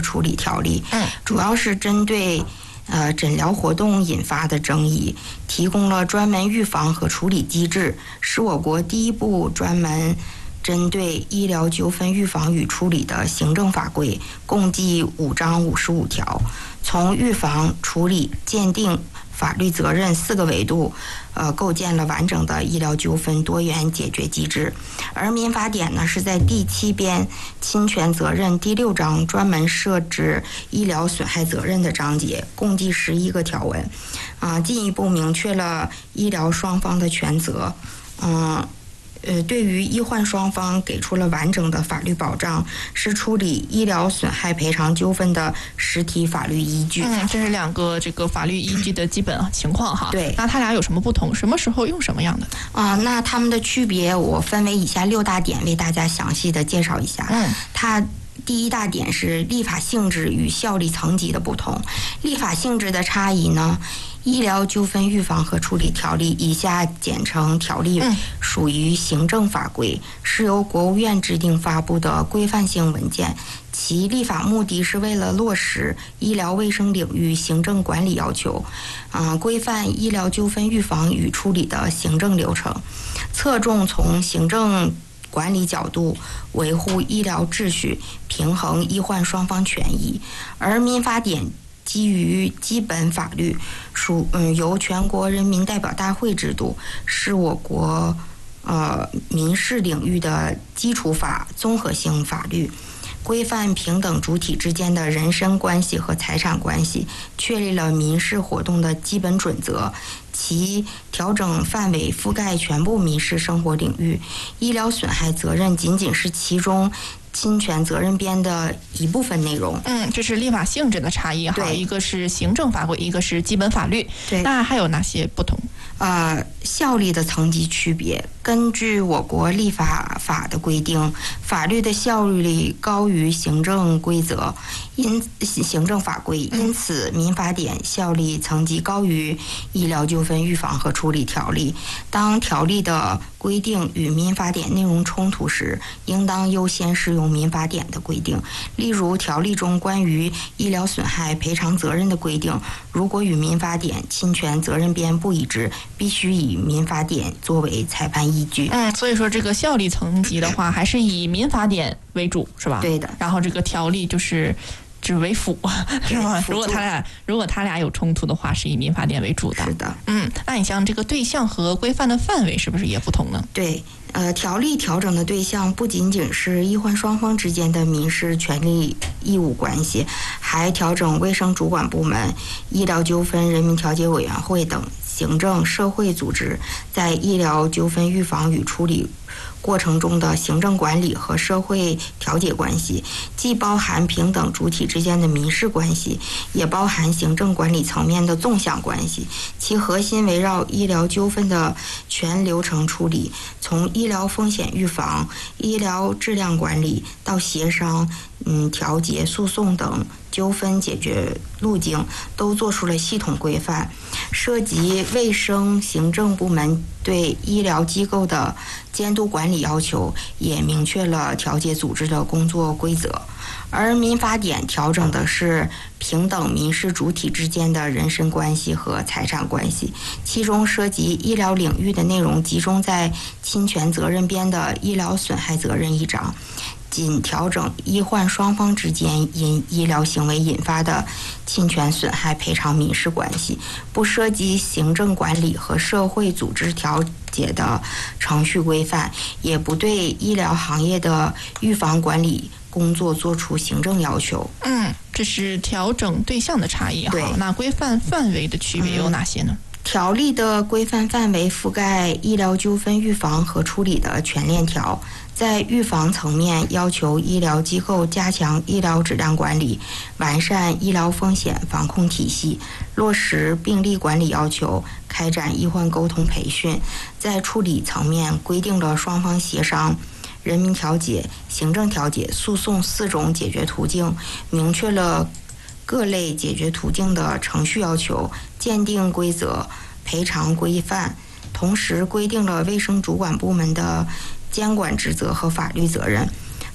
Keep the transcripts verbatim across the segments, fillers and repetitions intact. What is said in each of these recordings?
处理条例， 嗯， 主要是针对呃诊疗活动引发的争议，提供了专门预防和处理机制，是我国第一部专门针对医疗纠纷预防与处理的行政法规，共计五章五十五条，从预防、处理、鉴定、法律责任四个维度，呃，构建了完整的医疗纠纷多元解决机制。而民法典呢，是在第七编侵权责任第六章专门设置医疗损害责任的章节，共计十一个条文，啊、呃，进一步明确了医疗双方的权责，嗯、呃。呃，对于医患双方给出了完整的法律保障，是处理医疗损害赔偿纠纷的实体法律依据。 嗯，这是两个这个法律依据的基本情况哈。 对， 那它俩有什么不同？什么时候用什么样的？ 啊、呃，那它们的区别我分为以下六大点，为大家详细的介绍一下。 嗯， 它第一大点是立法性质与效力层级的不同。立法性质的差异呢，医疗纠纷预防和处理条例（以下简称条例）属于行政法规，是由国务院制定发布的规范性文件，其立法目的是为了落实医疗卫生领域行政管理要求，嗯、呃，规范医疗纠纷预防与处理的行政流程，侧重从行政管理角度维护医疗秩序，平衡医患双方权益。而民法典基于基本法律，属嗯由全国人民代表大会制度，是我国呃民事领域的基础法综合性法律，规范平等主体之间的人身关系和财产关系，确立了民事活动的基本准则，其调整范围覆盖全部民事生活领域，医疗损害责任仅仅是其中侵权责任编的一部分内容。 嗯，这是立法性质的差异哈，一个是行政法规，一个是基本法律。 对， 那还有哪些不同？ 呃，效力的层级区别，根据我国立法法的规定，法律的效力高于行政规则，因行政法规，因此民法典效力层级高于医疗纠纷预防和处理条例。当条例的规定与民法典内容冲突时，应当优先适用民法典的规定。例如，条例中关于医疗损害赔偿责任的规定，如果与民法典侵权责任编不一致，必须以民法典作为裁判依据。 嗯，所以说这个效力层级的话，还是以民法典为主，是吧？ 对的。 然后这个条例就是只为辅，是吧？如果他俩如果他俩有冲突的话，是以民法典为主的。 是的。 嗯，那你像这个对象和规范的范围是不是也不同呢？ 对。呃，条例调整的对象不仅仅是医患双方之间的民事权利义务关系，还调整卫生主管部门、医疗纠纷人民调解委员会等行政社会组织在医疗纠纷预防与处理过程中的行政管理和社会调解关系，既包含平等主体之间的民事关系，也包含行政管理层面的纵向关系。其核心围绕医疗纠纷的全流程处理，从医疗风险预防、医疗质量管理到协商、嗯调解、诉讼等纠纷解决路径，都做出了系统规范。涉及卫生行政部门对医疗机构的监督管理要求，也明确了调解组织的工作规则。而民法典调整的是平等民事主体之间的人身关系和财产关系，其中涉及医疗领域的内容集中在侵权责任编的医疗损害责任一章，仅调整医患双方之间因医疗行为引发的侵权损害赔偿民事关系，不涉及行政管理和社会组织调解的程序规范，也不对医疗行业的预防管理工作做出行政要求。 嗯，这是调整对象的差异。 对， 好，那规范范围的区别有哪些呢？ 嗯，条例的规范范围覆盖医疗纠纷预防和处理的全链条，在预防层面要求医疗机构加强医疗质量管理，完善医疗风险防控体系，落实病例管理要求，开展医患沟通培训。在处理层面规定了双方协商、人民调解、行政调解、诉讼四种解决途径，明确了各类解决途径的程序要求、鉴定规则、赔偿规范，同时规定了卫生主管部门的监管职责和法律责任，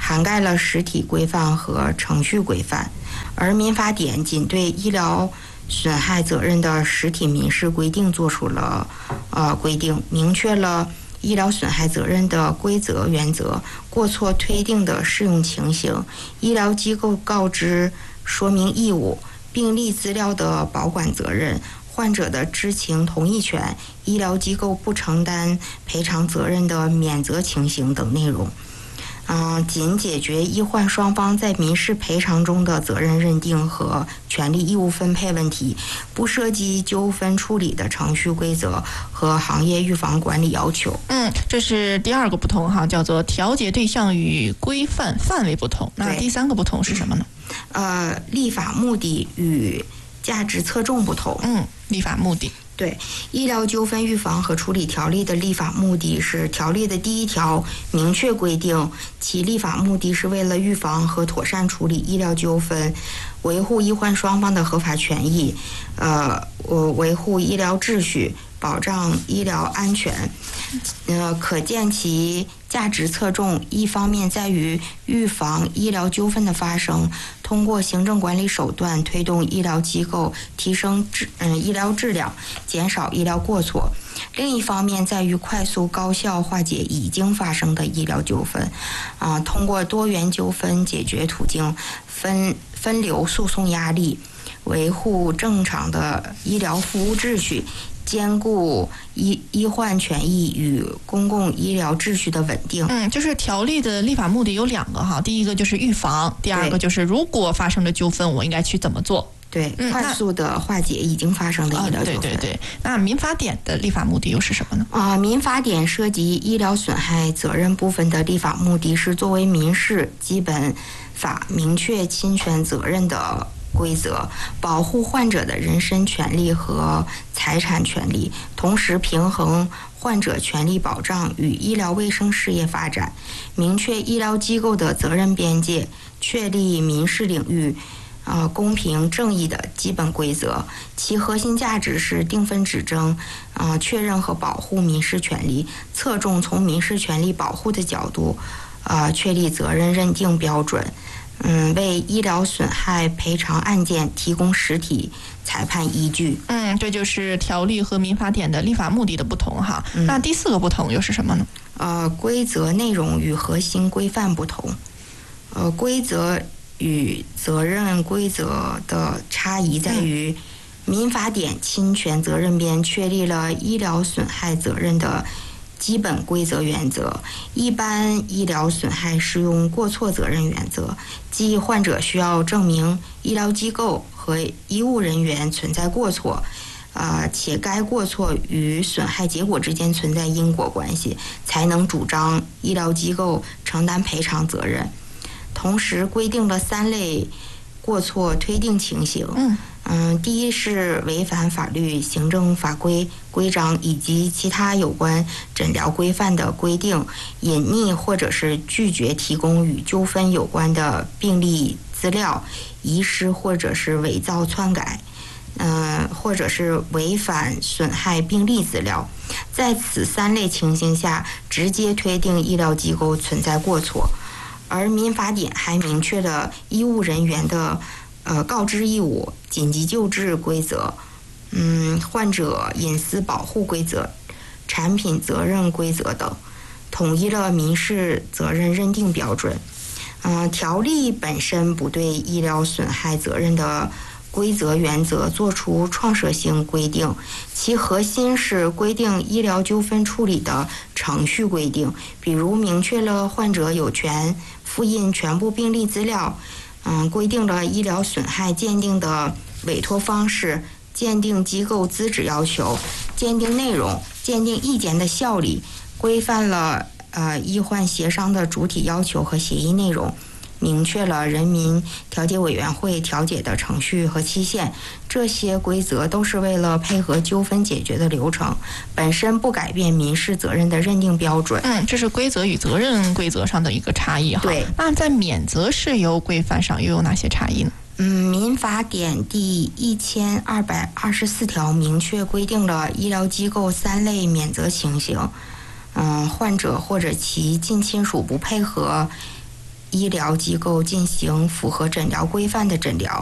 涵盖了实体规范和程序规范，而民法典仅对医疗损害责任的实体民事规定做出了呃规定，明确了医疗损害责任的规则原则、过错推定的适用情形、医疗机构告知说明义务、病历资料的保管责任、患者的知情同意权、医疗机构不承担赔偿责任的免责情形等内容。嗯、呃，仅解决医患双方在民事赔偿中的责任认定和权利义务分配问题，不涉及纠纷处理的程序规则和行业预防管理要求。 嗯，这是第二个不同哈，叫做调解对象与规范范围不同。那第三个不同是什么呢？ 呃，立法目的与价值侧重不同。 嗯，立法目的。 对，医疗纠纷预防和处理条例的立法目的是条例的第一条明确规定，其立法目的是为了预防和妥善处理医疗纠纷，维护医患双方的合法权益，呃，维护医疗秩序，保障医疗安全。呃，可见其价值侧重，一方面在于预防医疗纠纷的发生，通过行政管理手段推动医疗机构提升质嗯医疗质量，减少医疗过错；另一方面在于快速高效化解已经发生的医疗纠纷，啊、呃，通过多元纠纷解决途径分分流诉讼压力，维护正常的医疗服务秩序，兼顾医医患权益与公共医疗秩序的稳定。 嗯，就是条例的立法目的有两个哈，第一个就是预防，第二个就是如果发生了纠纷，我应该去怎么做？ 对，嗯、快速的化解已经发生的医疗纠纷。啊、 对对对。那民法典的立法目的又是什么呢？ 啊、呃，民法典涉及医疗损害责任部分的立法目的是作为民事基本法明确侵权责任的规则，保护患者的人身权利和财产权利，同时平衡患者权利保障与医疗卫生事业发展，明确医疗机构的责任边界，确立民事领域呃公平正义的基本规则。其核心价值是定分指征，呃确认和保护民事权利，侧重从民事权利保护的角度，呃确立责任认定标准。嗯，为医疗损害赔偿案件提供实体裁判依据。 嗯，这就是条例和民法典的立法目的的不同哈。嗯、那第四个不同又是什么呢？ 呃，规则内容与核心规范不同。呃，规则与责任规则的差异在于，嗯、民法典侵权责任编确立了医疗损害责任的基本规则原则，一般医疗损害适用过错责任原则，即患者需要证明医疗机构和医务人员存在过错，呃，且该过错与损害结果之间存在因果关系，才能主张医疗机构承担赔偿责任。同时规定了三类过错推定情形。嗯嗯，第一是违反法律、行政法规、规章以及其他有关诊疗规范的规定，隐匿或者是拒绝提供与纠纷有关的病历资料，遗失或者是伪造篡改，呃，或者是违反损害病历资料。在此三类情形下，直接推定医疗机构存在过错。而民法典还明确了医务人员的呃告知义务、紧急救治规则、嗯患者隐私保护规则、产品责任规则等，统一了民事责任认定标准。嗯、呃，条例本身不对医疗损害责任的规则原则做出创设性规定，其核心是规定医疗纠纷处理的程序规定，比如明确了患者有权复印全部病历资料，嗯，规定了医疗损害鉴定的委托方式、鉴定机构资质要求、鉴定内容、鉴定意见的效力，规范了呃医患协商的主体要求和协议内容，明确了人民调解委员会调解的程序和期限。这些规则都是为了配合纠纷解决的流程，本身不改变民事责任的认定标准。 嗯，这是规则与责任规则上的一个差异哈。 对。 那在免责事由规范上又有哪些差异呢？ 嗯，民法典第一千二百二十四条明确规定了医疗机构三类免责情形。嗯，患者或者其近亲属不配合医疗机构进行符合诊疗规范的诊疗。